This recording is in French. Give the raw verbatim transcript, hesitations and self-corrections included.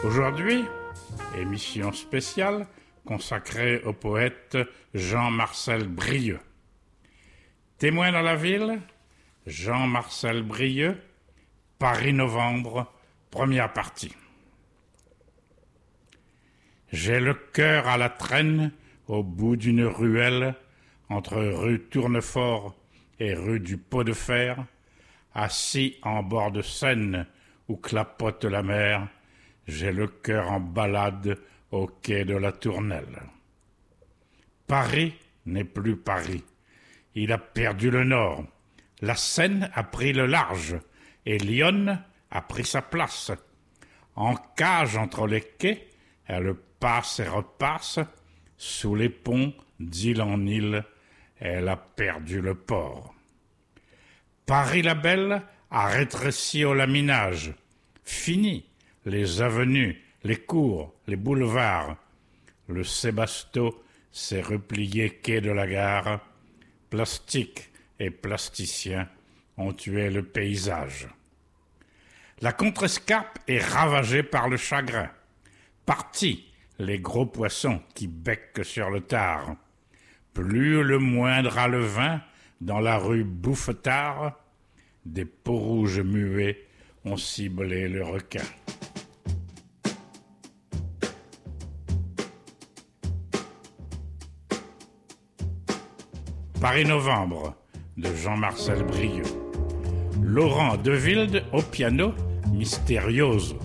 Aujourd'hui, émission spéciale consacrée au poète Jean-Marcel Brieux. Témoin dans la ville, Jean-Marcel Brieux, Paris-Novembre, première partie. J'ai le cœur à la traîne au bout d'une ruelle, entre rue Tournefort et rue du Pot de Fer, assis en bord de Seine où clapote la mer, j'ai le cœur en balade au quai de la Tournelle. Paris n'est plus Paris, il a perdu le nord, la Seine a pris le large et Lyon a pris sa place. En cage entre les quais, elle passe et repasse, sous les ponts d'île en île, elle a perdu le port. Paris la belle a rétréci au laminage. Fini les avenues, les cours, les boulevards. Le Sébasto s'est replié quai de la gare. Plastique et plasticiens ont tué le paysage. La contrescarpe est ravagée par le chagrin. Partis les gros poissons qui becquent sur le tard. Plus le moindre alevin dans la rue Bouffetard, des peaux-rouges muets ont ciblé le requin. Paris-Novembre de Jean-Marcel Brieux. Laurent Deville au piano, Mysterioso.